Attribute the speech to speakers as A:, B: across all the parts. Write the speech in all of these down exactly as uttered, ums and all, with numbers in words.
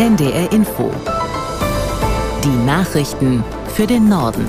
A: N D R Info. Die Nachrichten für den Norden.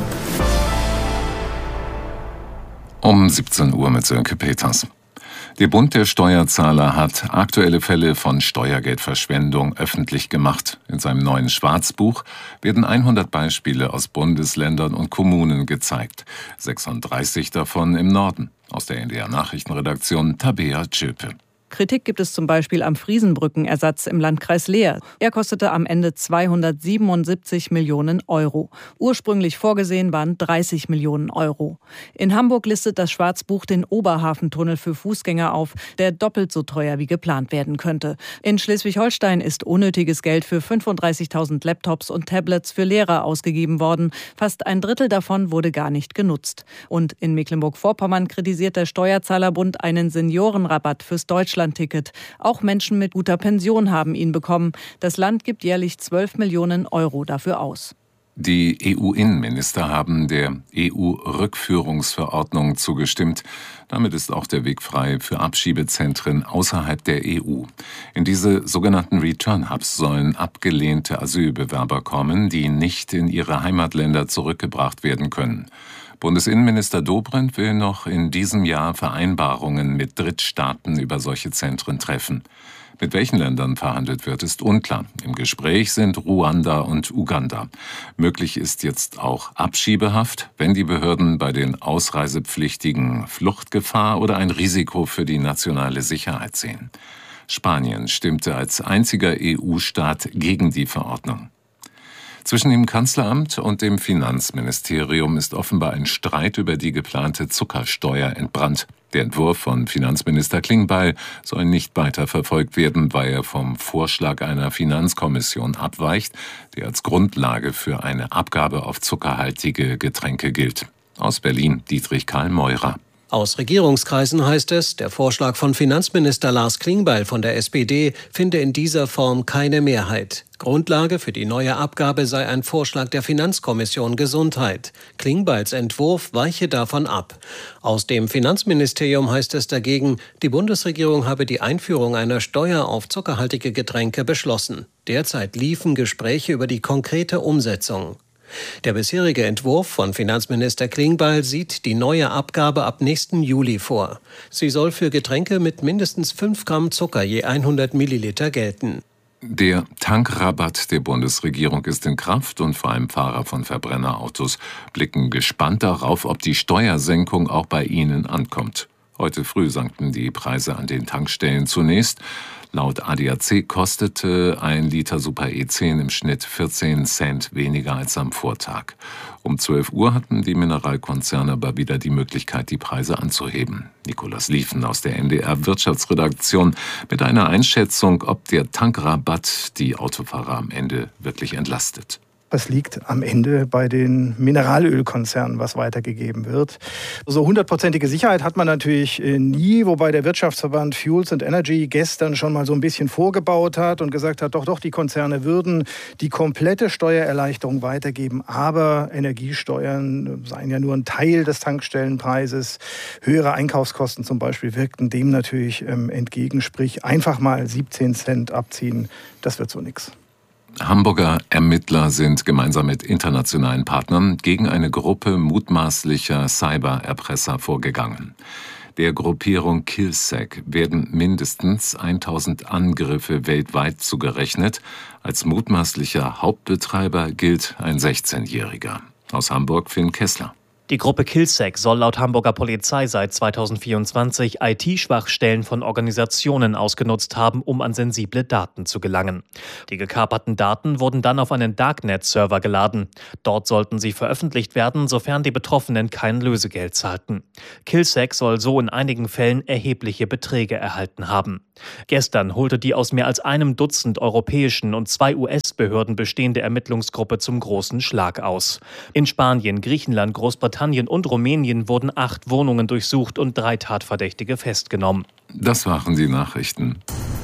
B: Um siebzehn Uhr mit Sönke Peters. Der Bund der Steuerzahler hat aktuelle Fälle von Steuergeldverschwendung öffentlich gemacht. In seinem neuen Schwarzbuch werden hundert Beispiele aus Bundesländern und Kommunen gezeigt. sechsunddreißig davon im Norden. Aus der N D R Nachrichtenredaktion Tabea Zschöpe.
C: Kritik gibt es zum Beispiel am Friesenbrückenersatz im Landkreis Leer. Er kostete am Ende zweihundertsiebenundsiebzig Millionen Euro. Ursprünglich vorgesehen waren dreißig Millionen Euro. In Hamburg listet das Schwarzbuch den Oberhafentunnel für Fußgänger auf, der doppelt so teuer wie geplant werden könnte. In Schleswig-Holstein ist unnötiges Geld für fünfunddreißigtausend Laptops und Tablets für Lehrer ausgegeben worden. Fast ein Drittel davon wurde gar nicht genutzt. Und in Mecklenburg-Vorpommern kritisiert der Steuerzahlerbund einen Seniorenrabatt fürs Deutschland. Ticket. Auch Menschen mit guter Pension haben ihn bekommen. Das Land gibt jährlich zwölf Millionen Euro dafür aus.
B: Die E U-Innenminister haben der E U-Rückführungsverordnung zugestimmt. Damit ist auch der Weg frei für Abschiebezentren außerhalb der E U. In diese sogenannten Return-Hubs sollen abgelehnte Asylbewerber kommen, die nicht in ihre Heimatländer zurückgebracht werden können. Bundesinnenminister Dobrindt will noch in diesem Jahr Vereinbarungen mit Drittstaaten über solche Zentren treffen. Mit welchen Ländern verhandelt wird, ist unklar. Im Gespräch sind Ruanda und Uganda. Möglich ist jetzt auch Abschiebehaft, wenn die Behörden bei den Ausreisepflichtigen Fluchtgefahr oder ein Risiko für die nationale Sicherheit sehen. Spanien stimmte als einziger E U-Staat gegen die Verordnung. Zwischen dem Kanzleramt und dem Finanzministerium ist offenbar ein Streit über die geplante Zuckersteuer entbrannt. Der Entwurf von Finanzminister Klingbeil soll nicht weiter verfolgt werden, weil er vom Vorschlag einer Finanzkommission abweicht, der als Grundlage für eine Abgabe auf zuckerhaltige Getränke gilt. Aus Berlin Dietrich Karl Meurer.
D: Aus Regierungskreisen heißt es, der Vorschlag von Finanzminister Lars Klingbeil von der S P D finde in dieser Form keine Mehrheit. Grundlage für die neue Abgabe sei ein Vorschlag der Finanzkommission Gesundheit. Klingbeils Entwurf weiche davon ab. Aus dem Finanzministerium heißt es dagegen, die Bundesregierung habe die Einführung einer Steuer auf zuckerhaltige Getränke beschlossen. Derzeit liefen Gespräche über die konkrete Umsetzung. Der bisherige Entwurf von Finanzminister Klingbeil sieht die neue Abgabe ab nächsten Juli vor. Sie soll für Getränke mit mindestens fünf Gramm Zucker je hundert Milliliter gelten.
B: Der Tankrabatt der Bundesregierung ist in Kraft und vor allem Fahrer von Verbrennerautos blicken gespannt darauf, ob die Steuersenkung auch bei ihnen ankommt. Heute früh sanken die Preise an den Tankstellen zunächst. Laut A D A C kostete ein Liter Super E zehn im Schnitt vierzehn Cent weniger als am Vortag. Um zwölf Uhr hatten die Mineralkonzerne aber wieder die Möglichkeit, die Preise anzuheben. Nikolaus Liefen aus der N D R Wirtschaftsredaktion mit einer Einschätzung, ob der Tankrabatt die Autofahrer am Ende wirklich entlastet.
E: Das liegt am Ende bei den Mineralölkonzernen, was weitergegeben wird. So hundertprozentige Sicherheit hat man natürlich nie, wobei der Wirtschaftsverband Fuels and Energy gestern schon mal so ein bisschen vorgebaut hat und gesagt hat, doch, doch, die Konzerne würden die komplette Steuererleichterung weitergeben, aber Energiesteuern seien ja nur ein Teil des Tankstellenpreises. Höhere Einkaufskosten zum Beispiel wirkten dem natürlich entgegen, sprich einfach mal siebzehn Cent abziehen, das wird so nichts.
B: Hamburger Ermittler sind gemeinsam mit internationalen Partnern gegen eine Gruppe mutmaßlicher Cybererpresser vorgegangen. Der Gruppierung Killsack werden mindestens tausend Angriffe weltweit zugerechnet. Als mutmaßlicher Hauptbetreiber gilt ein sechzehnjähriger. Aus Hamburg Finn Kessler.
F: Die Gruppe Killsack soll laut Hamburger Polizei seit zweitausendvierundzwanzig I T-Schwachstellen von Organisationen ausgenutzt haben, um an sensible Daten zu gelangen. Die gekaperten Daten wurden dann auf einen Darknet-Server geladen. Dort sollten sie veröffentlicht werden, sofern die Betroffenen kein Lösegeld zahlten. Killsack soll so in einigen Fällen erhebliche Beträge erhalten haben. Gestern holte die aus mehr als einem Dutzend europäischen und zwei U S-Behörden bestehende Ermittlungsgruppe zum großen Schlag aus. In Spanien, Griechenland, Großbritannien und Rumänien wurden acht Wohnungen durchsucht und drei Tatverdächtige festgenommen.
B: Das waren die Nachrichten.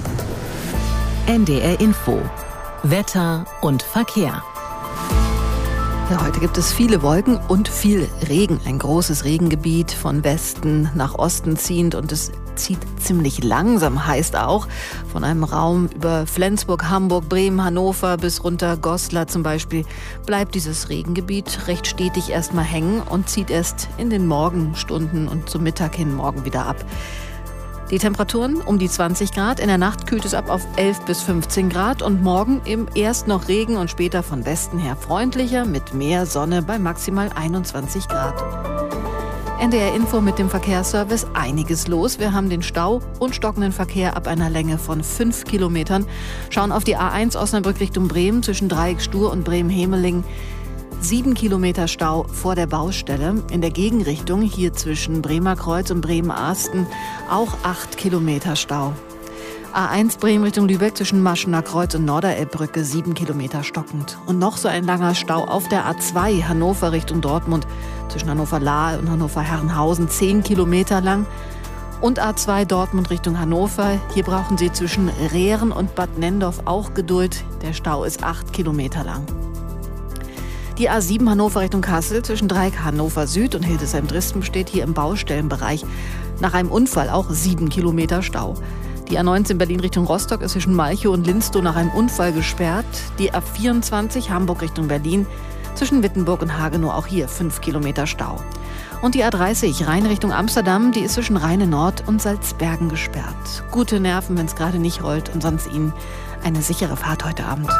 A: N D R Info. Wetter und Verkehr.
G: Ja, heute gibt es viele Wolken und viel Regen. Ein großes Regengebiet von Westen nach Osten ziehend und es zieht ziemlich langsam, heißt auch. Von einem Raum über Flensburg, Hamburg, Bremen, Hannover bis runter Goslar zum Beispiel bleibt dieses Regengebiet recht stetig erstmal hängen und zieht erst in den Morgenstunden und zum Mittag hin morgen wieder ab. Die Temperaturen um die zwanzig Grad, in der Nacht kühlt es ab auf elf bis fünfzehn Grad und morgen eben erst noch Regen und später von Westen her freundlicher mit mehr Sonne bei maximal einundzwanzig Grad. N D R Info mit dem Verkehrsservice, einiges los. Wir haben den Stau und stockenden Verkehr ab einer Länge von fünf Kilometern. Schauen auf die A eins Osnabrück Richtung Bremen zwischen Dreieck-Stur und Bremen-Hemeling. Sieben Kilometer Stau vor der Baustelle. In der Gegenrichtung, hier zwischen Bremer Kreuz und Bremen-Arsten, auch acht Kilometer Stau. A eins Bremen Richtung Lübeck zwischen Maschener Kreuz und Norderelbbrücke, sieben Kilometer stockend. Und noch so ein langer Stau auf der A zwei Hannover Richtung Dortmund zwischen Hannover-Lahl und Hannover-Herrenhausen, zehn Kilometer lang. Und A zwei Dortmund Richtung Hannover. Hier brauchen Sie zwischen Rehren und Bad Nendorf auch Geduld. Der Stau ist acht Kilometer lang. Die A sieben Hannover Richtung Kassel zwischen Dreieck Hannover Süd und Hildesheim-Dresden besteht hier im Baustellenbereich nach einem Unfall auch sieben Kilometer Stau. Die A neunzehn Berlin Richtung Rostock ist zwischen Malchow und Linstow nach einem Unfall gesperrt. Die A vierundzwanzig Hamburg Richtung Berlin zwischen Wittenburg und Hagenow auch hier fünf Kilometer Stau. Und die A dreißig Rhein Richtung Amsterdam, die ist zwischen Rheine Nord und Salzbergen gesperrt. Gute Nerven, wenn es gerade nicht rollt, und sonst Ihnen eine sichere Fahrt heute Abend.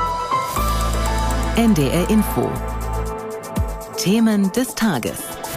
A: N D R Info. Themen des Tages.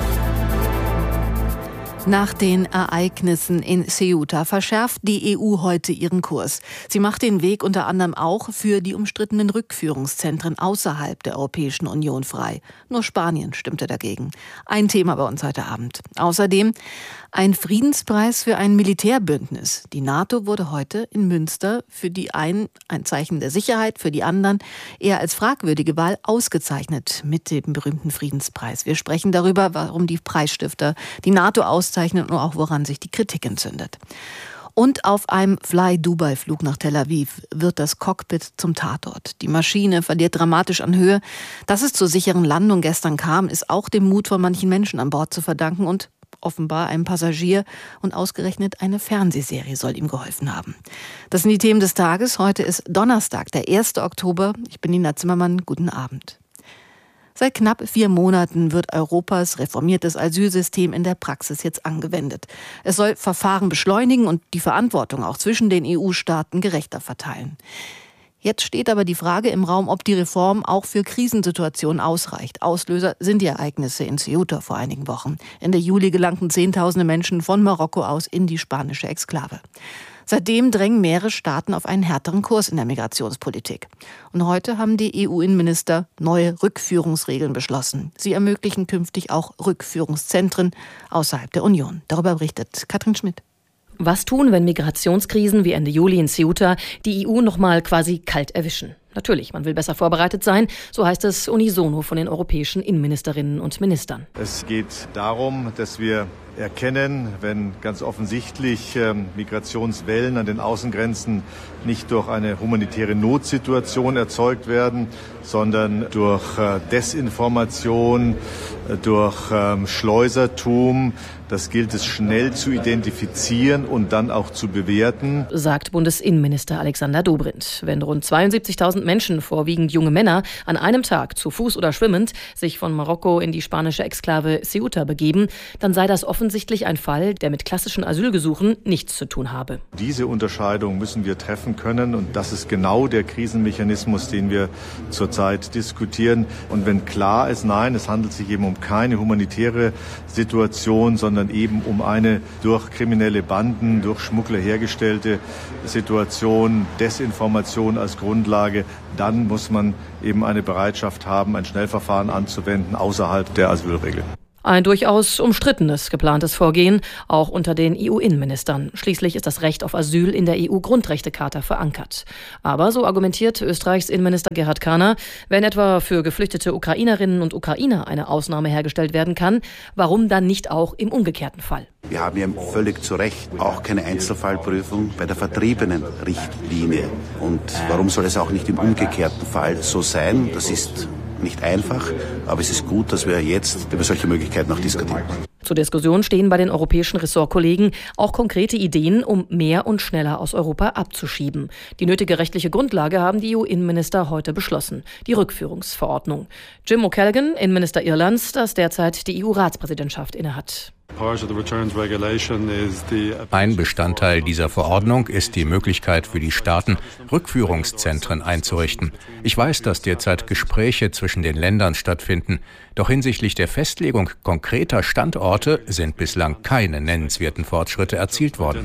G: Nach den Ereignissen in Ceuta verschärft die E U heute ihren Kurs. Sie macht den Weg unter anderem auch für die umstrittenen Rückführungszentren außerhalb der Europäischen Union frei. Nur Spanien stimmte dagegen. Ein Thema bei uns heute Abend. Außerdem ein Friedenspreis für ein Militärbündnis. Die NATO wurde heute in Münster für die einen ein Zeichen der Sicherheit, für die anderen eher als fragwürdige Wahl ausgezeichnet mit dem berühmten Friedenspreis. Wir sprechen darüber, warum die Preisstifter die NATO auszeichnen und auch woran sich die Kritik entzündet. Und auf einem Fly-Dubai-Flug nach Tel Aviv wird das Cockpit zum Tatort. Die Maschine verliert dramatisch an Höhe. Dass es zur sicheren Landung gestern kam, ist auch dem Mut von manchen Menschen an Bord zu verdanken und offenbar einem Passagier, und ausgerechnet eine Fernsehserie soll ihm geholfen haben. Das sind die Themen des Tages. Heute ist Donnerstag, der erste Oktober. Ich bin Nina Zimmermann. Guten Abend. Seit knapp vier Monaten wird Europas reformiertes Asylsystem in der Praxis jetzt angewendet. Es soll Verfahren beschleunigen und die Verantwortung auch zwischen den E U-Staaten gerechter verteilen. Jetzt steht aber die Frage im Raum, ob die Reform auch für Krisensituationen ausreicht. Auslöser sind die Ereignisse in Ceuta vor einigen Wochen. Ende Juli gelangten Zehntausende Menschen von Marokko aus in die spanische Exklave. Seitdem drängen mehrere Staaten auf einen härteren Kurs in der Migrationspolitik. Und heute haben die E U-Innenminister neue Rückführungsregeln beschlossen. Sie ermöglichen künftig auch Rückführungszentren außerhalb der Union. Darüber berichtet Katrin Schmidt.
H: Was tun, wenn Migrationskrisen wie Ende Juli in Ceuta die E U nochmal quasi kalt erwischen? Natürlich, man will besser vorbereitet sein, so heißt es unisono von den europäischen Innenministerinnen und Ministern.
I: Es geht darum, dass wir erkennen, wenn ganz offensichtlich äh, Migrationswellen an den Außengrenzen nicht durch eine humanitäre Notsituation erzeugt werden, sondern durch äh, Desinformation, äh, durch ähm, Schleusertum. Das gilt es schnell zu identifizieren und dann auch zu bewerten,
H: sagt Bundesinnenminister Alexander Dobrindt. Wenn rund zweiundsiebzigtausend Menschen, vorwiegend junge Männer, an einem Tag zu Fuß oder schwimmend sich von Marokko in die spanische Exklave Ceuta begeben, dann sei das offensichtlich ein Fall, der mit klassischen Asylgesuchen nichts zu tun habe.
I: Diese Unterscheidung müssen wir treffen können und das ist genau der Krisenmechanismus, den wir zurzeit diskutieren. Und wenn klar ist, nein, es handelt sich eben um keine humanitäre Situation, sondern eben um eine durch kriminelle Banden, durch Schmuggler hergestellte Situation, Desinformation als Grundlage, dann muss man eben eine Bereitschaft haben, ein Schnellverfahren anzuwenden außerhalb der Asylregeln.
H: Ein durchaus umstrittenes geplantes Vorgehen, auch unter den E U-Innenministern. Schließlich ist das Recht auf Asyl in der E U-Grundrechtecharta verankert. Aber, so argumentiert Österreichs Innenminister Gerhard Kahner, wenn etwa für geflüchtete Ukrainerinnen und Ukrainer eine Ausnahme hergestellt werden kann, warum dann nicht auch im umgekehrten Fall?
J: Wir haben ja völlig zu Recht auch keine Einzelfallprüfung bei der Vertriebenen-Richtlinie. Und warum soll es auch nicht im umgekehrten Fall so sein? Das ist nicht einfach, aber es ist gut, dass wir jetzt über solche Möglichkeiten auch diskutieren.
H: Zur Diskussion stehen bei den europäischen Ressortkollegen auch konkrete Ideen, um mehr und schneller aus Europa abzuschieben. Die nötige rechtliche Grundlage haben die E U-Innenminister heute beschlossen, die Rückführungsverordnung. Jim O'Callaghan, Innenminister Irlands, das derzeit die E U-Ratspräsidentschaft innehat.
K: Ein Bestandteil dieser Verordnung ist die Möglichkeit für die Staaten, Rückführungszentren einzurichten. Ich weiß, dass derzeit Gespräche zwischen den Ländern stattfinden. Doch hinsichtlich der Festlegung konkreter Standorte sind bislang keine nennenswerten Fortschritte erzielt worden.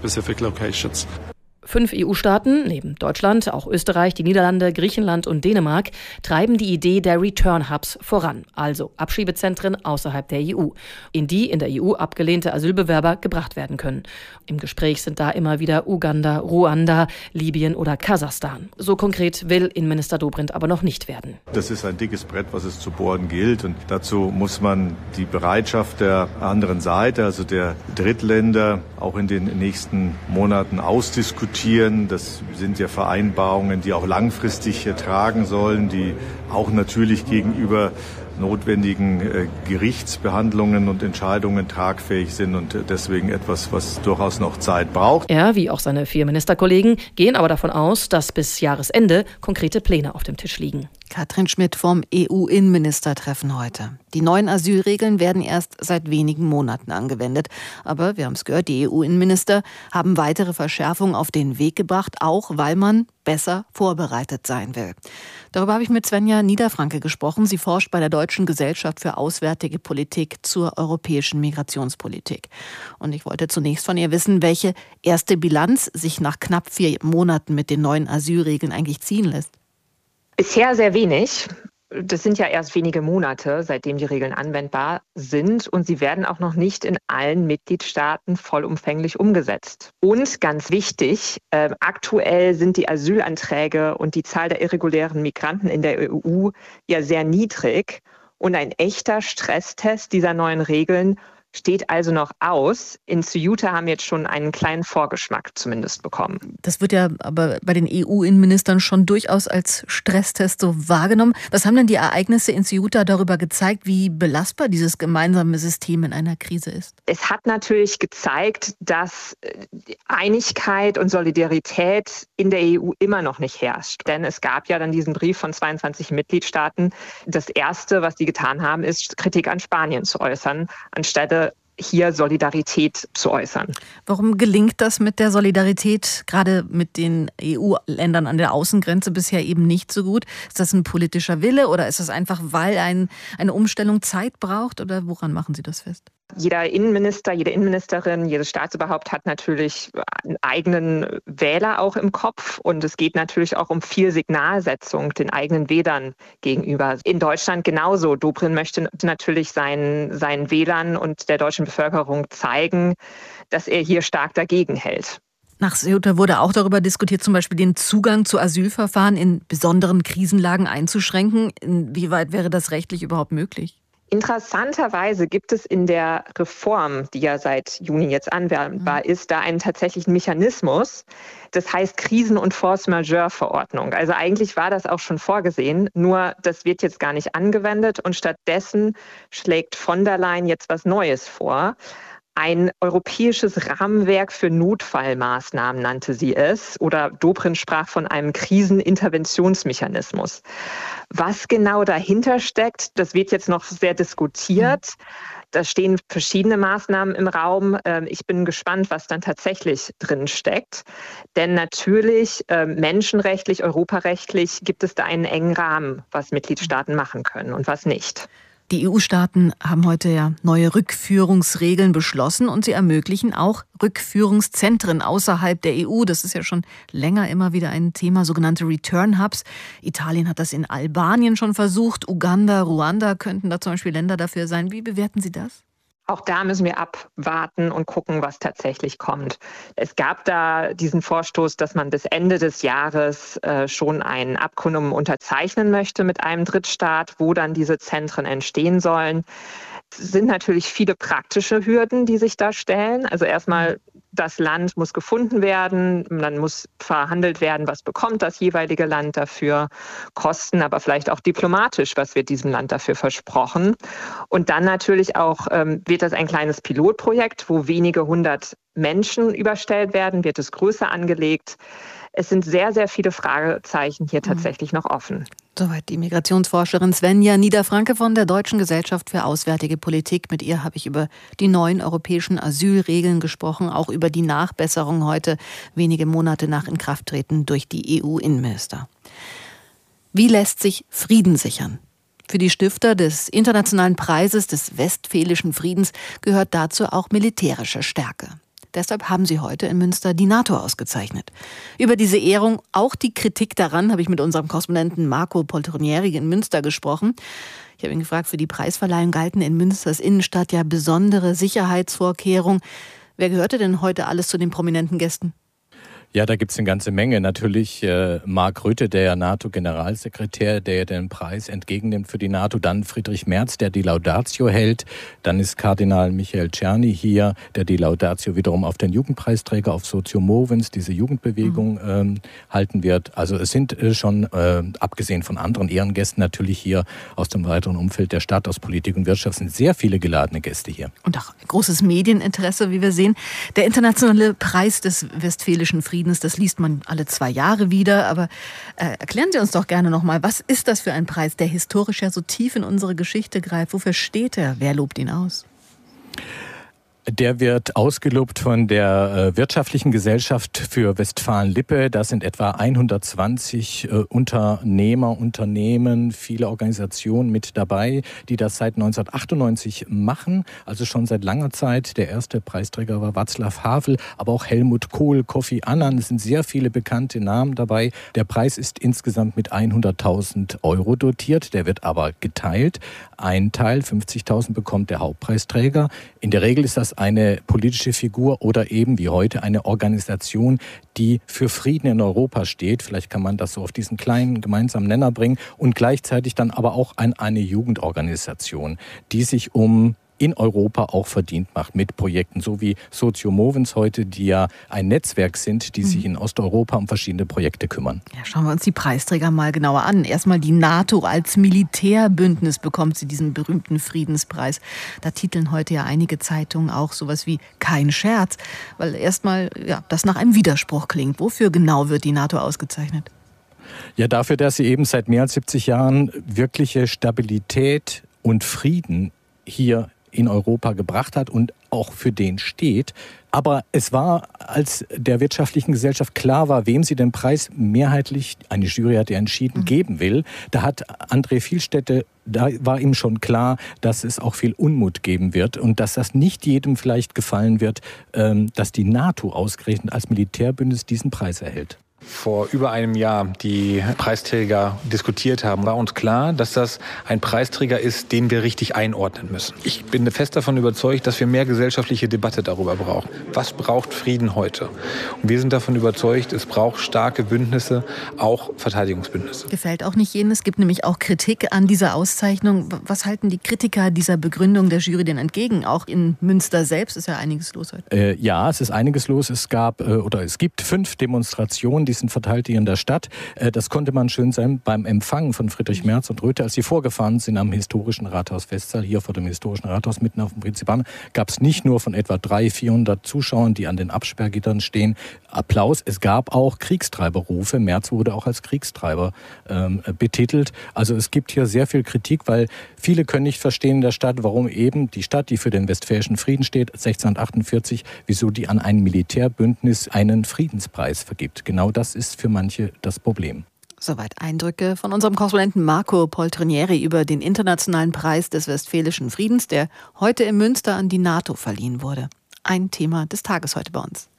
H: Fünf E U-Staaten, neben Deutschland, auch Österreich, die Niederlande, Griechenland und Dänemark, treiben die Idee der Return Hubs voran, also Abschiebezentren außerhalb der E U, in die in der E U abgelehnte Asylbewerber gebracht werden können. Im Gespräch sind da immer wieder Uganda, Ruanda, Libyen oder Kasachstan. So konkret will Innenminister Dobrindt aber noch nicht werden.
I: Das ist ein dickes Brett, was es zu bohren gilt. Und dazu muss man die Bereitschaft der anderen Seite, also der Drittländer, auch in den nächsten Monaten ausdiskutieren. Das sind ja Vereinbarungen, die auch langfristig tragen sollen, die auch natürlich gegenüber notwendigen äh, Gerichtsbehandlungen und Entscheidungen tragfähig sind und deswegen etwas, was durchaus noch Zeit braucht.
H: Er, wie auch seine vier Ministerkollegen, gehen aber davon aus, dass bis Jahresende konkrete Pläne auf dem Tisch liegen.
G: Katrin Schmidt vom E U-Innenministertreffen heute. Die neuen Asylregeln werden erst seit wenigen Monaten angewendet. Aber wir haben es gehört, die E U-Innenminister haben weitere Verschärfungen auf den Weg gebracht, auch weil man besser vorbereitet sein will. Darüber habe ich mit Svenja Niederfranke gesprochen. Sie forscht bei der Deutschen Gesellschaft für Auswärtige Politik zur europäischen Migrationspolitik. Und ich wollte zunächst von ihr wissen, welche erste Bilanz sich nach knapp vier Monaten mit den neuen Asylregeln eigentlich ziehen lässt.
L: Bisher sehr wenig. Das sind ja erst wenige Monate, seitdem die Regeln anwendbar sind. Und sie werden auch noch nicht in allen Mitgliedstaaten vollumfänglich umgesetzt. Und ganz wichtig, äh, aktuell sind die Asylanträge und die Zahl der irregulären Migranten in der E U ja sehr niedrig. Und ein echter Stresstest dieser neuen Regeln steht also noch aus. In Ceuta haben wir jetzt schon einen kleinen Vorgeschmack zumindest bekommen.
G: Das wird ja aber bei den E U-Innenministern schon durchaus als Stresstest so wahrgenommen. Was haben denn die Ereignisse in Ceuta darüber gezeigt, wie belastbar dieses gemeinsame System in einer Krise ist?
L: Es hat natürlich gezeigt, dass Einigkeit und Solidarität in der E U immer noch nicht herrscht. Denn es gab ja dann diesen Brief von zweiundzwanzig Mitgliedstaaten. Das Erste, was die getan haben, ist, Kritik an Spanien zu äußern, anstelle hier Solidarität zu äußern.
G: Warum gelingt das mit der Solidarität, gerade mit den E U-Ländern an der Außengrenze, bisher eben nicht so gut? Ist das ein politischer Wille oder ist das einfach, weil ein, eine Umstellung Zeit braucht? Oder woran machen Sie das fest?
L: Jeder Innenminister, jede Innenministerin, jedes Staatsoberhaupt hat natürlich einen eigenen Wähler auch im Kopf. Und es geht natürlich auch um viel Signalsetzung den eigenen Wählern gegenüber. In Deutschland genauso. Dobrindt möchte natürlich seinen, seinen Wählern und der deutschen Bevölkerung zeigen, dass er hier stark dagegen hält.
G: Nach Ceuta wurde auch darüber diskutiert, zum Beispiel den Zugang zu Asylverfahren in besonderen Krisenlagen einzuschränken. Inwieweit wäre das rechtlich überhaupt möglich?
L: Interessanterweise gibt es in der Reform, die ja seit Juni jetzt anwendbar ist, da einen tatsächlichen Mechanismus. Das heißt Krisen- und Force-Majeure-Verordnung. Also eigentlich war das auch schon vorgesehen, nur das wird jetzt gar nicht angewendet und stattdessen schlägt von der Leyen jetzt was Neues vor. Ein europäisches Rahmenwerk für Notfallmaßnahmen nannte sie es, oder Dobrindt sprach von einem Kriseninterventionsmechanismus. Was genau dahinter steckt, das wird jetzt noch sehr diskutiert. Da stehen verschiedene Maßnahmen im Raum. Ich bin gespannt, was dann tatsächlich drin steckt. Denn natürlich menschenrechtlich, europarechtlich gibt es da einen engen Rahmen, was Mitgliedstaaten machen können und was nicht.
G: Die E U-Staaten haben heute ja neue Rückführungsregeln beschlossen und sie ermöglichen auch Rückführungszentren außerhalb der E U. Das ist ja schon länger immer wieder ein Thema, sogenannte Return Hubs. Italien hat das in Albanien schon versucht. Uganda, Ruanda könnten da zum Beispiel Länder dafür sein. Wie bewerten Sie das?
L: Auch da müssen wir abwarten und gucken, was tatsächlich kommt. Es gab da diesen Vorstoß, dass man bis Ende des Jahres äh, schon ein Abkommen unterzeichnen möchte mit einem Drittstaat, wo dann diese Zentren entstehen sollen. Es sind natürlich viele praktische Hürden, die sich da stellen. Also erstmal, das Land muss gefunden werden, dann muss verhandelt werden, was bekommt das jeweilige Land dafür, Kosten, aber vielleicht auch diplomatisch, was wird diesem Land dafür versprochen. Und dann natürlich auch ähm, wird das ein kleines Pilotprojekt, wo wenige hundert Menschen überstellt werden, wird es größer angelegt. Es sind sehr, sehr viele Fragezeichen hier tatsächlich noch offen.
G: Soweit die Migrationsforscherin Svenja Niederfranke von der Deutschen Gesellschaft für Auswärtige Politik. Mit ihr habe ich über die neuen europäischen Asylregeln gesprochen, auch über die Nachbesserung heute, wenige Monate nach Inkrafttreten durch die E U-Innenminister. Wie lässt sich Frieden sichern? Für die Stifter des Internationalen Preises des Westfälischen Friedens gehört dazu auch militärische Stärke. Deshalb haben sie heute in Münster die NATO ausgezeichnet. Über diese Ehrung, auch die Kritik daran, habe ich mit unserem Korrespondenten Marco Poltronieri in Münster gesprochen. Ich habe ihn gefragt, für die Preisverleihung galten in Münsters Innenstadt ja besondere Sicherheitsvorkehrungen. Wer gehörte denn heute alles zu den prominenten Gästen?
M: Ja, da gibt es eine ganze Menge. Natürlich äh, Mark Rutte, der NATO-Generalsekretär, der den Preis entgegennimmt für die NATO. Dann Friedrich Merz, der die Laudatio hält. Dann ist Kardinal Michael Czerny hier, der die Laudatio wiederum auf den Jugendpreisträger, auf Socio Movens, diese Jugendbewegung, mhm. ähm, halten wird. Also es sind äh, schon, äh, abgesehen von anderen Ehrengästen, natürlich hier aus dem weiteren Umfeld der Stadt, aus Politik und Wirtschaft, sind sehr viele geladene Gäste hier.
G: Und auch großes Medieninteresse, wie wir sehen. Der internationale Preis des Westfälischen Friedens, das liest man alle zwei Jahre wieder, aber äh, erklären Sie uns doch gerne nochmal, was ist das für ein Preis, der historisch ja so tief in unsere Geschichte greift? Wofür steht er? Wer lobt ihn aus?
M: Der wird ausgelobt von der äh, Wirtschaftlichen Gesellschaft für Westfalen-Lippe. Da sind etwa hundertzwanzig äh, Unternehmer, Unternehmen, viele Organisationen mit dabei, die das seit neunzehnhundertachtundneunzig machen, also schon seit langer Zeit. Der erste Preisträger war Václav Havel, aber auch Helmut Kohl, Kofi Annan. Es sind sehr viele bekannte Namen dabei. Der Preis ist insgesamt mit hunderttausend Euro dotiert. Der wird aber geteilt. Ein Teil, fünfzigtausend, bekommt der Hauptpreisträger. In der Regel ist das eine politische Figur oder eben wie heute eine Organisation, die für Frieden in Europa steht. Vielleicht kann man das so auf diesen kleinen gemeinsamen Nenner bringen. Und gleichzeitig dann aber auch an eine Jugendorganisation, die sich um in Europa auch verdient macht mit Projekten, so wie Socio Movens heute, die ja ein Netzwerk sind, die sich in Osteuropa um verschiedene Projekte kümmern.
G: Ja, schauen wir uns die Preisträger mal genauer an. Erstmal die NATO als Militärbündnis bekommt sie diesen berühmten Friedenspreis. Da titeln heute ja einige Zeitungen auch sowas wie kein Scherz, weil erstmal ja, das nach einem Widerspruch klingt. Wofür genau wird die NATO ausgezeichnet?
M: Ja, dafür, dass sie eben seit mehr als siebzig Jahren wirkliche Stabilität und Frieden hier in Europa gebracht hat und auch für den steht. Aber es war, als der Wirtschaftlichen Gesellschaft klar war, wem sie den Preis mehrheitlich, eine Jury hat ja entschieden, geben will, da hat André Vielstädte, da war ihm schon klar, dass es auch viel Unmut geben wird und dass das nicht jedem vielleicht gefallen wird, dass die NATO ausgerechnet als Militärbündnis diesen Preis erhält.
N: Vor über einem Jahr die Preisträger diskutiert haben, war uns klar, dass das ein Preisträger ist, den wir richtig einordnen müssen. Ich bin fest davon überzeugt, dass wir mehr gesellschaftliche Debatte darüber brauchen. Was braucht Frieden heute? Und wir sind davon überzeugt, es braucht starke Bündnisse, auch Verteidigungsbündnisse.
G: Gefällt auch nicht jedem. Es gibt nämlich auch Kritik an dieser Auszeichnung. Was halten die Kritiker dieser Begründung der Jury denn entgegen? Auch in Münster selbst ist ja einiges los heute.
M: Äh, ja, es ist einiges los. Es gab äh, oder es gibt fünf Demonstrationen, die sind verteilt hier in der Stadt. Das konnte man schön sein beim Empfang von Friedrich Merz und Röthe, als sie vorgefahren sind am historischen Rathaus Westsaal, hier vor dem historischen Rathaus mitten auf dem Prinzipan, gab es nicht nur von etwa dreihundert, vierhundert Zuschauern, die an den Absperrgittern stehen, Applaus. Es gab auch Kriegstreiberrufe. Merz wurde auch als Kriegstreiber ähm, betitelt. Also es gibt hier sehr viel Kritik, weil viele können nicht verstehen in der Stadt, warum eben die Stadt, die für den Westfälischen Frieden steht, sechzehnhundertachtundvierzig, wieso die an ein Militärbündnis einen Friedenspreis vergibt. Genau das ist für manche das Problem.
G: Soweit Eindrücke von unserem Korrespondenten Marco Poltronieri über den Internationalen Preis des Westfälischen Friedens, der heute in Münster an die NATO verliehen wurde. Ein Thema des Tages heute bei uns.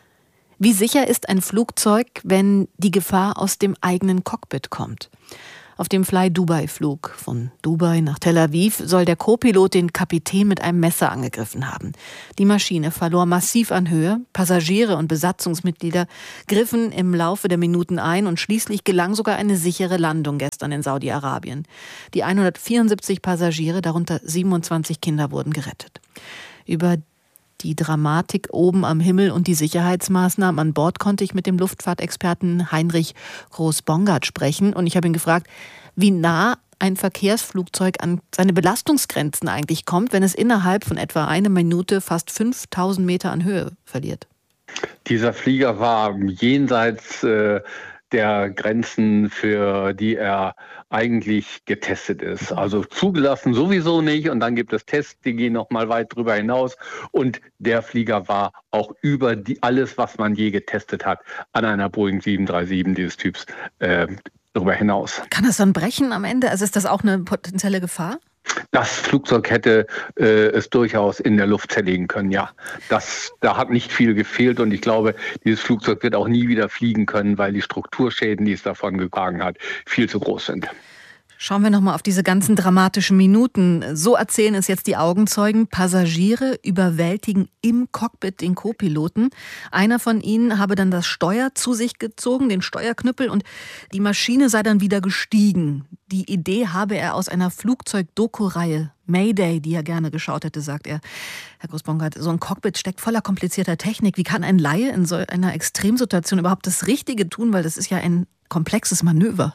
G: Wie sicher ist ein Flugzeug, wenn die Gefahr aus dem eigenen Cockpit kommt? Auf dem Fly-Dubai-Flug von Dubai nach Tel Aviv soll der Co-Pilot den Kapitän mit einem Messer angegriffen haben. Die Maschine verlor massiv an Höhe. Passagiere und Besatzungsmitglieder griffen im Laufe der Minuten ein und schließlich gelang sogar eine sichere Landung gestern in Saudi-Arabien. Die hundertvierundsiebzig Passagiere, darunter siebenundzwanzig Kinder, wurden gerettet. Über die Dramatik oben am Himmel und die Sicherheitsmaßnahmen an Bord konnte ich mit dem Luftfahrtexperten Heinrich Groß-Bongard sprechen. Und ich habe ihn gefragt, wie nah ein Verkehrsflugzeug an seine Belastungsgrenzen eigentlich kommt, wenn es innerhalb von etwa einer Minute fast fünftausend Meter an Höhe verliert.
O: Dieser Flieger war jenseits äh, der Grenzen, für die er eigentlich getestet ist. Also zugelassen sowieso nicht, und dann gibt es Tests, die gehen noch mal weit drüber hinaus, und der Flieger war auch über die, alles, was man je getestet hat, an einer Boeing sieben drei sieben dieses Typs äh, darüber hinaus.
G: Kann das dann brechen am Ende? Also ist das auch eine potenzielle Gefahr?
O: Das Flugzeug hätte äh, es durchaus in der Luft zerlegen können, ja. Das, da hat nicht viel gefehlt, und ich glaube, dieses Flugzeug wird auch nie wieder fliegen können, weil die Strukturschäden, die es davon getragen hat, viel zu groß sind.
G: Schauen wir nochmal auf diese ganzen dramatischen Minuten. So erzählen es jetzt die Augenzeugen. Passagiere überwältigen im Cockpit den Co-Piloten. Einer von ihnen habe dann das Steuer zu sich gezogen, den Steuerknüppel, und die Maschine sei dann wieder gestiegen. Die Idee habe er aus einer Flugzeug-Doku-Reihe, Mayday, die er gerne geschaut hätte, sagt er. Herr Groß-Bongard, so ein Cockpit steckt voller komplizierter Technik. Wie kann ein Laie in so einer Extremsituation überhaupt das Richtige tun? Weil das ist ja ein komplexes Manöver.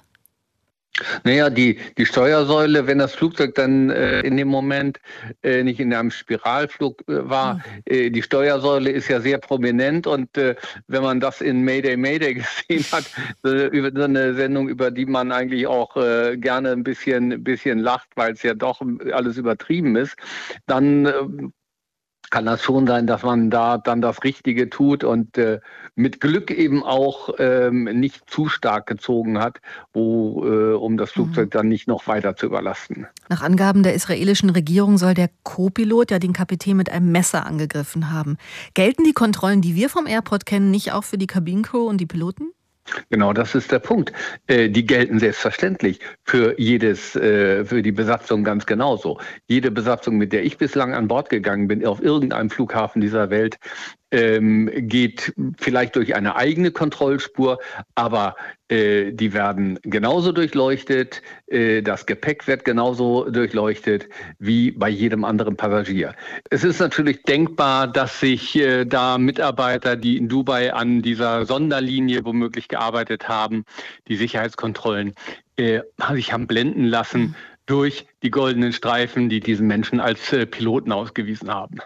O: Naja, die, die Steuersäule, wenn das Flugzeug dann äh, in dem Moment äh, nicht in einem Spiralflug äh, war, äh, die Steuersäule ist ja sehr prominent, und äh, wenn man das in Mayday Mayday gesehen hat, äh, über so eine Sendung, über die man eigentlich auch äh, gerne ein bisschen, ein bisschen lacht, weil es ja doch alles übertrieben ist, dann äh, kann das schon sein, dass man da dann das Richtige tut und äh, mit Glück eben auch ähm, nicht zu stark gezogen hat, wo, äh, um das Flugzeug mhm. dann nicht noch weiter zu überlasten.
G: Nach Angaben der israelischen Regierung soll der Co-Pilot ja den Kapitän mit einem Messer angegriffen haben. Gelten die Kontrollen, die wir vom Airport kennen, nicht auch für die Kabinencrew und die Piloten?
O: Genau, das ist der Punkt. Äh, die gelten selbstverständlich für jedes, äh, für die Besatzung ganz genauso. Jede Besatzung, mit der ich bislang an Bord gegangen bin, auf irgendeinem Flughafen dieser Welt, ähm, geht vielleicht durch eine eigene Kontrollspur, aber äh, die werden genauso durchleuchtet, äh, das Gepäck wird genauso durchleuchtet wie bei jedem anderen Passagier. Es ist natürlich denkbar, dass sich äh, da Mitarbeiter, die in Dubai an dieser Sonderlinie womöglich gearbeitet haben, die Sicherheitskontrollen, äh, sich haben blenden lassen durch die goldenen Streifen, die diesen Menschen als äh, Piloten ausgewiesen haben.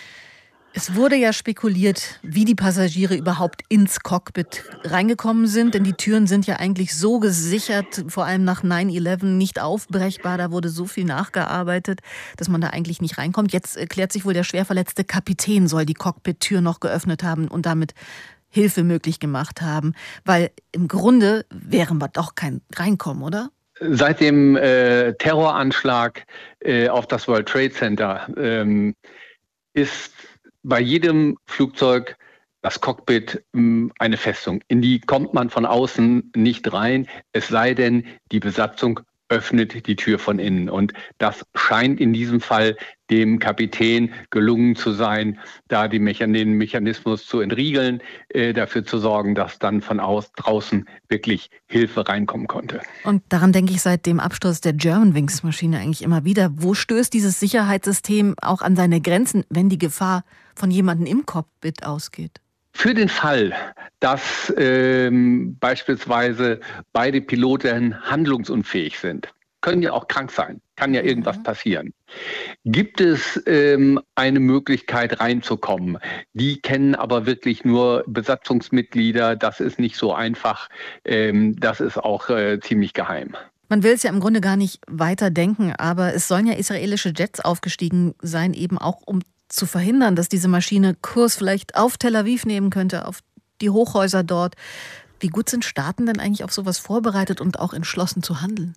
G: Es wurde ja spekuliert, wie die Passagiere überhaupt ins Cockpit reingekommen sind, denn die Türen sind ja eigentlich so gesichert, vor allem nach neun elf, nicht aufbrechbar. Da wurde so viel nachgearbeitet, dass man da eigentlich nicht reinkommt. Jetzt erklärt sich wohl, der schwer verletzte Kapitän soll die Cockpit-Tür noch geöffnet haben und damit Hilfe möglich gemacht haben, weil im Grunde wären wir doch kein Reinkommen, oder?
O: Seit dem äh, Terroranschlag äh, auf das World Trade Center ähm, ist bei jedem Flugzeug das Cockpit eine Festung. In die kommt man von außen nicht rein, es sei denn, die Besatzung öffnet die Tür von innen. Und das scheint in diesem Fall dem Kapitän gelungen zu sein, da die Mechan- den Mechanismus zu entriegeln, äh, dafür zu sorgen, dass dann von aus draußen wirklich Hilfe reinkommen konnte.
G: Und daran denke ich seit dem Absturz der Germanwings-Maschine eigentlich immer wieder. Wo stößt dieses Sicherheitssystem auch an seine Grenzen, wenn die Gefahr von jemandem im Cockpit ausgeht?
O: Für den Fall, dass ähm, beispielsweise beide Piloten handlungsunfähig sind, können ja auch krank sein, kann ja irgendwas passieren, gibt es ähm, eine Möglichkeit reinzukommen. Die kennen aber wirklich nur Besatzungsmitglieder, das ist nicht so einfach, ähm, das ist auch äh, ziemlich geheim.
G: Man will es ja im Grunde gar nicht weiter denken, aber es sollen ja israelische Jets aufgestiegen sein, eben auch um zu verhindern, dass diese Maschine Kurs vielleicht auf Tel Aviv nehmen könnte, auf die Hochhäuser dort. Wie gut sind Staaten denn eigentlich auf sowas vorbereitet und auch entschlossen zu handeln?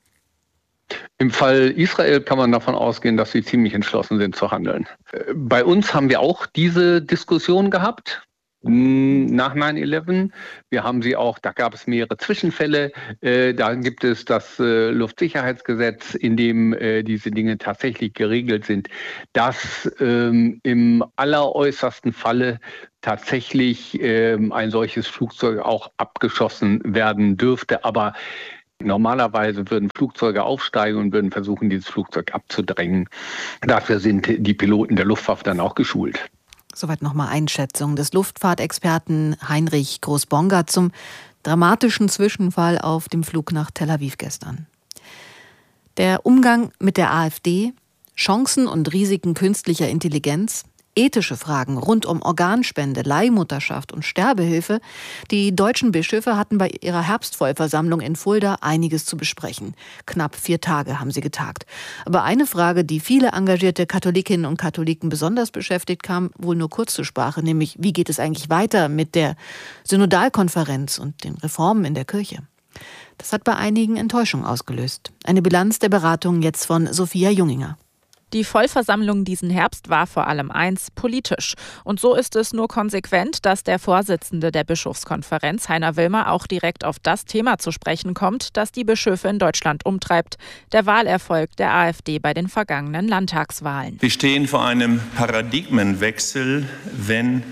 O: Im Fall Israel kann man davon ausgehen, dass sie ziemlich entschlossen sind zu handeln. Bei uns haben wir auch diese Diskussion gehabt. Nach neun elf. Wir haben sie auch, da gab es mehrere Zwischenfälle. Äh, da gibt es das äh, Luftsicherheitsgesetz, in dem äh, diese Dinge tatsächlich geregelt sind, dass ähm, im alleräußersten Falle tatsächlich ähm, ein solches Flugzeug auch abgeschossen werden dürfte. Aber normalerweise würden Flugzeuge aufsteigen und würden versuchen, dieses Flugzeug abzudrängen. Dafür sind die Piloten der Luftwaffe dann auch geschult.
G: Soweit nochmal Einschätzung des Luftfahrtexperten Heinrich Groß-Bongard zum dramatischen Zwischenfall auf dem Flug nach Tel Aviv gestern. Der Umgang mit der AfD, Chancen und Risiken künstlicher Intelligenz, ethische Fragen rund um Organspende, Leihmutterschaft und Sterbehilfe. Die deutschen Bischöfe hatten bei ihrer Herbstvollversammlung in Fulda einiges zu besprechen. Knapp vier Tage haben sie getagt. Aber eine Frage, die viele engagierte Katholikinnen und Katholiken besonders beschäftigt, kam wohl nur kurz zur Sprache, nämlich wie geht es eigentlich weiter mit der Synodalkonferenz und den Reformen in der Kirche? Das hat bei einigen Enttäuschung ausgelöst. Eine Bilanz der Beratungen jetzt von Sophia Junginger.
P: Die Vollversammlung diesen Herbst war vor allem eins, politisch. Und so ist es nur konsequent, dass der Vorsitzende der Bischofskonferenz, Heiner Wilmer, auch direkt auf das Thema zu sprechen kommt, das die Bischöfe in Deutschland umtreibt: der Wahlerfolg der AfD bei den vergangenen Landtagswahlen.
Q: Wir stehen vor einem Paradigmenwechsel, wenn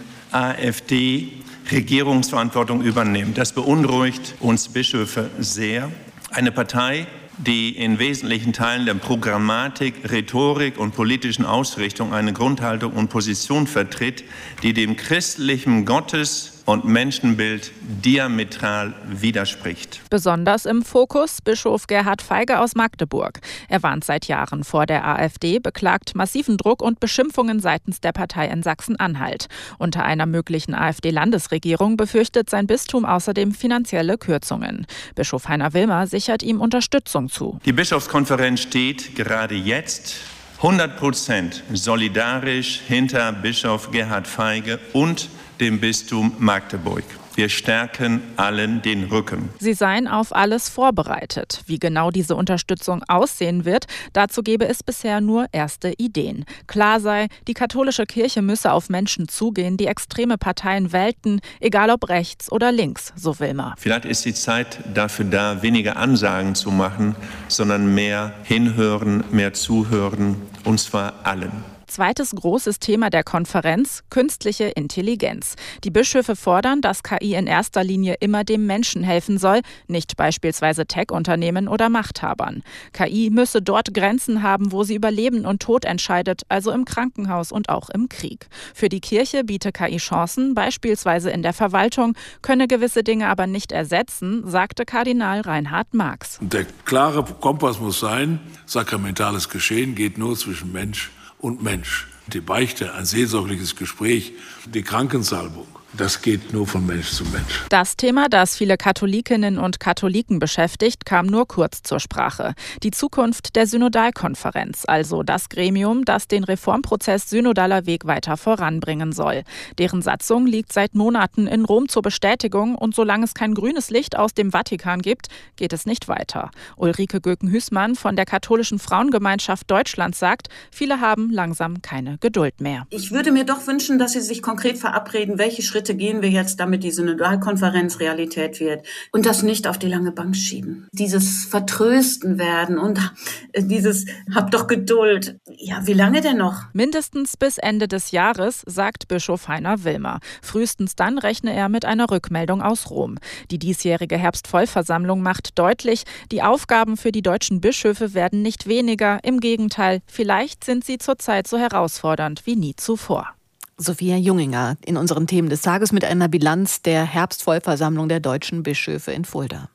Q: AfD Regierungsverantwortung übernimmt. Das beunruhigt uns Bischöfe sehr. Eine Partei, die in wesentlichen Teilen der Programmatik, Rhetorik und politischen Ausrichtung eine Grundhaltung und Position vertritt, die dem christlichen Gottes- und Menschenbild diametral widerspricht.
P: Besonders im Fokus Bischof Gerhard Feige aus Magdeburg. Er warnt seit Jahren vor der AfD, beklagt massiven Druck und Beschimpfungen seitens der Partei in Sachsen-Anhalt. Unter einer möglichen AfD-Landesregierung befürchtet sein Bistum außerdem finanzielle Kürzungen. Bischof Heiner Wilmer sichert ihm Unterstützung zu.
Q: Die Bischofskonferenz steht gerade jetzt hundert Prozent solidarisch hinter Bischof Gerhard Feige und dem Bistum Magdeburg. Wir stärken allen den Rücken.
P: Sie seien auf alles vorbereitet. Wie genau diese Unterstützung aussehen wird, dazu gebe es bisher nur erste Ideen. Klar sei, die katholische Kirche müsse auf Menschen zugehen, die extreme Parteien wählten, egal ob rechts oder links, so Wilmer.
Q: Vielleicht ist die Zeit dafür da, weniger Ansagen zu machen, sondern mehr hinhören, mehr zuhören, und zwar allen.
P: Zweites großes Thema der Konferenz: künstliche Intelligenz. Die Bischöfe fordern, dass K I in erster Linie immer dem Menschen helfen soll, nicht beispielsweise Tech-Unternehmen oder Machthabern. K I müsse dort Grenzen haben, wo sie über Leben und Tod entscheidet, also im Krankenhaus und auch im Krieg. Für die Kirche biete K I Chancen, beispielsweise in der Verwaltung, könne gewisse Dinge aber nicht ersetzen, sagte Kardinal Reinhard Marx.
R: Der klare Kompass muss sein: sakramentales Geschehen geht nur zwischen Mensch und Mensch. Die Beichte, ein seelsorgliches Gespräch, die Krankensalbung, das geht nur von Mensch zu Mensch.
P: Das Thema, das viele Katholikinnen und Katholiken beschäftigt, kam nur kurz zur Sprache. Die Zukunft der Synodalkonferenz, also das Gremium, das den Reformprozess Synodaler Weg weiter voranbringen soll. Deren Satzung liegt seit Monaten in Rom zur Bestätigung, und solange es kein grünes Licht aus dem Vatikan gibt, geht es nicht weiter. Ulrike Göken-Hüßmann von der Katholischen Frauengemeinschaft Deutschlands sagt, viele haben langsam keine Geduld mehr.
S: Ich würde mir doch wünschen, dass Sie sich konkret verabreden, welche Schritte gehen wir jetzt, damit die Synodalkonferenz Realität wird, und das nicht auf die lange Bank schieben. Dieses Vertrösten werden und dieses "Hab doch Geduld". Ja, wie lange denn noch?
P: Mindestens bis Ende des Jahres, sagt Bischof Heiner Wilmer. Frühestens dann rechne er mit einer Rückmeldung aus Rom. Die diesjährige Herbstvollversammlung macht deutlich, die Aufgaben für die deutschen Bischöfe werden nicht weniger. Im Gegenteil, vielleicht sind sie zurzeit so herausfordernd wie nie zuvor.
G: Sophia Junginger in unseren Themen des Tages mit einer Bilanz der Herbstvollversammlung der deutschen Bischöfe in Fulda.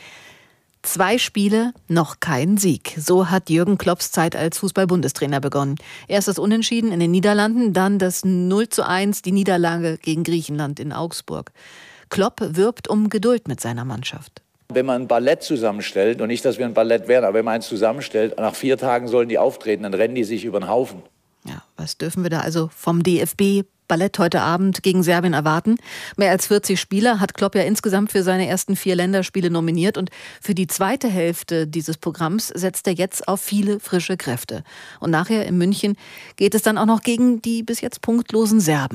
G: Zwei Spiele, noch kein Sieg. So hat Jürgen Klopps Zeit als Fußball-Bundestrainer begonnen. Erst das Unentschieden in den Niederlanden, dann das null zu eins, die Niederlage gegen Griechenland in Augsburg. Klopp wirbt um Geduld mit seiner Mannschaft.
T: Wenn man ein Ballett zusammenstellt, und nicht, dass wir ein Ballett wären, aber wenn man eins zusammenstellt, nach vier Tagen sollen die auftreten, dann rennen die sich über den Haufen.
G: Ja, was dürfen wir da also vom D F B-Ballett heute Abend gegen Serbien erwarten? Mehr als vierzig Spieler hat Klopp ja insgesamt für seine ersten vier Länderspiele nominiert, und für die zweite Hälfte dieses Programms setzt er jetzt auf viele frische Kräfte. Und nachher in München geht es dann auch noch gegen die bis jetzt punktlosen Serben.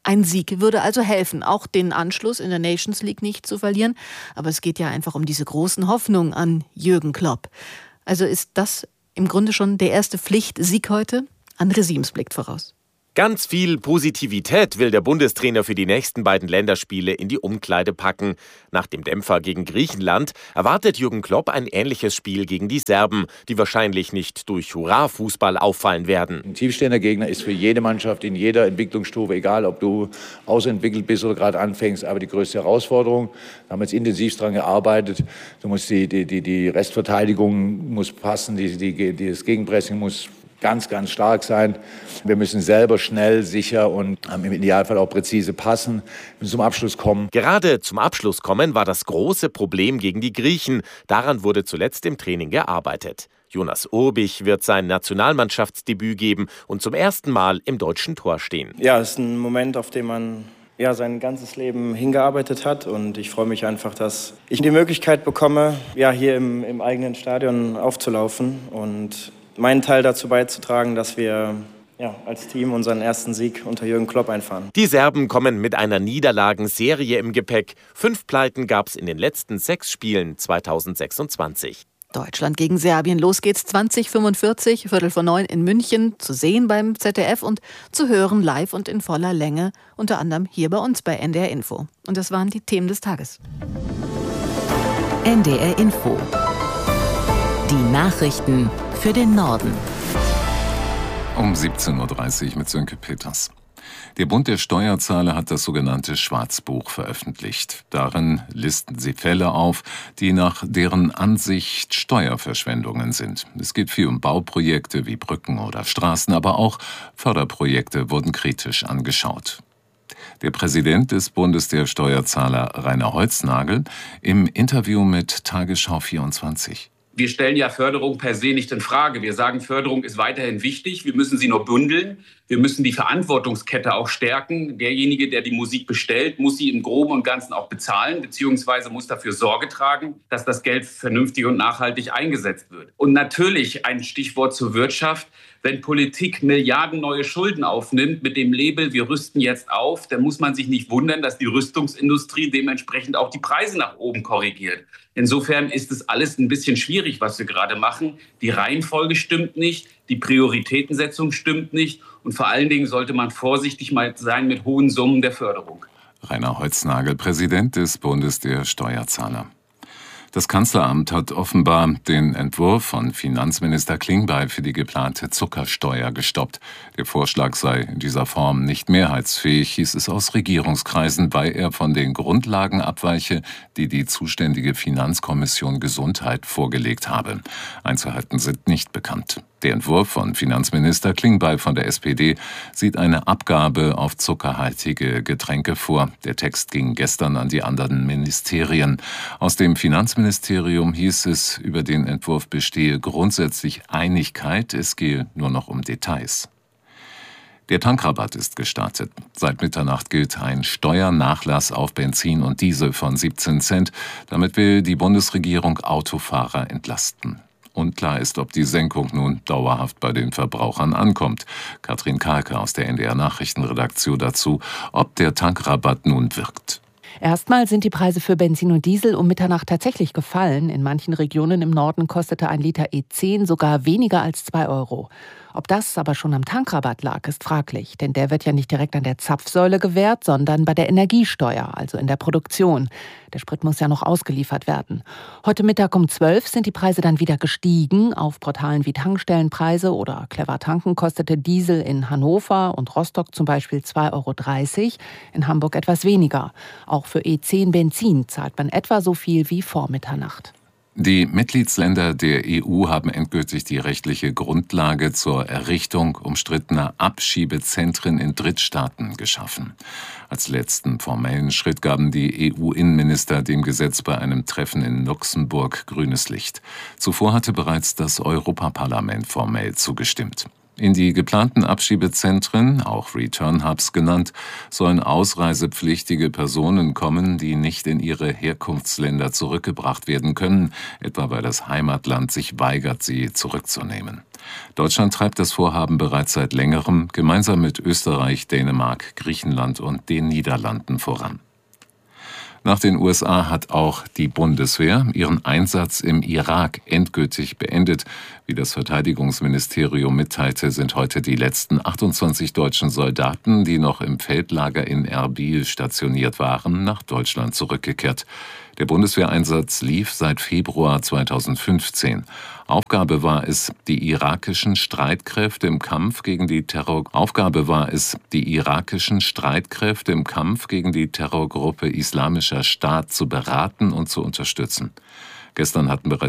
G: Ein Sieg würde also helfen, auch den Anschluss in der Nations League nicht zu verlieren. Aber es geht ja einfach um diese großen Hoffnungen an Jürgen Klopp. Also ist das im Grunde schon der erste Pflichtsieg heute? André Siems blickt voraus.
U: Ganz viel Positivität will der Bundestrainer für die nächsten beiden Länderspiele in die Umkleide packen. Nach dem Dämpfer gegen Griechenland erwartet Jürgen Klopp ein ähnliches Spiel gegen die Serben, die wahrscheinlich nicht durch Hurra-Fußball auffallen werden.
T: Ein tiefstehender Gegner ist für jede Mannschaft in jeder Entwicklungsstufe, egal ob du ausentwickelt bist oder gerade anfängst, aber die größte Herausforderung. Da haben wir jetzt intensiv daran gearbeitet. Du musst die, die, die, die Restverteidigung muss passen, die, die, die, das Gegenpressing muss ganz, ganz stark sein. Wir müssen selber schnell, sicher und im Idealfall auch präzise passen und zum Abschluss kommen.
U: Gerade zum Abschluss kommen war das große Problem gegen die Griechen. Daran wurde zuletzt im Training gearbeitet. Jonas Urbich wird sein Nationalmannschaftsdebüt geben und zum ersten Mal im deutschen Tor stehen.
V: Ja, es ist ein Moment, auf den man ja, sein ganzes Leben hingearbeitet hat. Und ich freue mich einfach, dass ich die Möglichkeit bekomme, ja, hier im, im eigenen Stadion aufzulaufen und meinen Teil dazu beizutragen, dass wir ja, als Team unseren ersten Sieg unter Jürgen Klopp einfahren.
U: Die Serben kommen mit einer Niederlagenserie im Gepäck. Fünf Pleiten gab es in den letzten sechs Spielen zweitausendsechsundzwanzig.
G: Deutschland gegen Serbien. Los geht's zwanzig fünfundvierzig, Viertel vor neun in München, zu sehen beim Z D F und zu hören live und in voller Länge, unter anderem hier bei uns bei N D R Info. Und das waren die Themen des Tages.
A: N D R Info. Die Nachrichten für den Norden.
B: Um siebzehn Uhr dreißig mit Sönke Peters. Der Bund der Steuerzahler hat das sogenannte Schwarzbuch veröffentlicht. Darin listen sie Fälle auf, die nach deren Ansicht Steuerverschwendungen sind. Es geht viel um Bauprojekte wie Brücken oder Straßen, aber auch Förderprojekte wurden kritisch angeschaut. Der Präsident des Bundes der Steuerzahler, Rainer Holznagel, im Interview mit Tagesschau vierundzwanzig.
W: Wir stellen ja Förderung per se nicht in Frage. Wir sagen, Förderung ist weiterhin wichtig. Wir müssen sie nur bündeln. Wir müssen die Verantwortungskette auch stärken. Derjenige, der die Musik bestellt, muss sie im Groben und Ganzen auch bezahlen, beziehungsweise muss dafür Sorge tragen, dass das Geld vernünftig und nachhaltig eingesetzt wird. Und natürlich ein Stichwort zur Wirtschaft. Wenn Politik Milliarden neue Schulden aufnimmt mit dem Label, wir rüsten jetzt auf, dann muss man sich nicht wundern, dass die Rüstungsindustrie dementsprechend auch die Preise nach oben korrigiert. Insofern ist es alles ein bisschen schwierig, was wir gerade machen. Die Reihenfolge stimmt nicht, die Prioritätensetzung stimmt nicht und vor allen Dingen sollte man vorsichtig mal sein mit hohen Summen der Förderung.
B: Rainer Holznagel, Präsident des Bundes der Steuerzahler. Das Kanzleramt hat offenbar den Entwurf von Finanzminister Klingbeil für die geplante Zuckersteuer gestoppt. Der Vorschlag sei in dieser Form nicht mehrheitsfähig, hieß es aus Regierungskreisen, weil er von den Grundlagen abweiche, die die zuständige Finanzkommission Gesundheit vorgelegt habe. Einzelheiten sind nicht bekannt. Der Entwurf von Finanzminister Klingbeil von der S P D sieht eine Abgabe auf zuckerhaltige Getränke vor. Der Text ging gestern an die anderen Ministerien. Aus dem Finanzministerium hieß es, über den Entwurf bestehe grundsätzlich Einigkeit, es gehe nur noch um Details. Der Tankrabatt ist gestartet. Seit Mitternacht gilt ein Steuernachlass auf Benzin und Diesel von siebzehn Cent. Damit will die Bundesregierung Autofahrer entlasten. Unklar ist, ob die Senkung nun dauerhaft bei den Verbrauchern ankommt. Katrin Kahlke aus der N D R Nachrichtenredaktion dazu, ob der Tankrabatt nun wirkt.
X: Erstmal sind die Preise für Benzin und Diesel um Mitternacht tatsächlich gefallen. In manchen Regionen im Norden kostete ein Liter E zehn sogar weniger als zwei Euro. Ob das aber schon am Tankrabatt lag, ist fraglich, denn der wird ja nicht direkt an der Zapfsäule gewährt, sondern bei der Energiesteuer, also in der Produktion. Der Sprit muss ja noch ausgeliefert werden. Heute Mittag um zwölf sind die Preise dann wieder gestiegen. Auf Portalen wie Tankstellenpreise oder Clever Tanken kostete Diesel in Hannover und Rostock zum Beispiel zwei Euro dreißig, in Hamburg etwas weniger. Auch für E zehn Benzin zahlt man etwa so viel wie vor Mitternacht.
B: Die Mitgliedsländer der E U haben endgültig die rechtliche Grundlage zur Errichtung umstrittener Abschiebezentren in Drittstaaten geschaffen. Als letzten formellen Schritt gaben die E U-Innenminister dem Gesetz bei einem Treffen in Luxemburg grünes Licht. Zuvor hatte bereits das Europaparlament formell zugestimmt. In die geplanten Abschiebezentren, auch Return Hubs genannt, sollen ausreisepflichtige Personen kommen, die nicht in ihre Herkunftsländer zurückgebracht werden können, etwa weil das Heimatland sich weigert, sie zurückzunehmen. Deutschland treibt das Vorhaben bereits seit längerem gemeinsam mit Österreich, Dänemark, Griechenland und den Niederlanden voran. Nach den U S A hat auch die Bundeswehr ihren Einsatz im Irak endgültig beendet. Wie das Verteidigungsministerium mitteilte, sind heute die letzten achtundzwanzig deutschen Soldaten, die noch im Feldlager in Erbil stationiert waren, nach Deutschland zurückgekehrt. Der Bundeswehreinsatz lief seit Februar zweitausendfünfzehn. Aufgabe war es, die irakischen Streitkräfte im Kampf gegen die Terror Aufgabe war es, die irakischen Streitkräfte im Kampf gegen die Terrorgruppe Islamischer Staat zu beraten und zu unterstützen. Gestern hatten bereits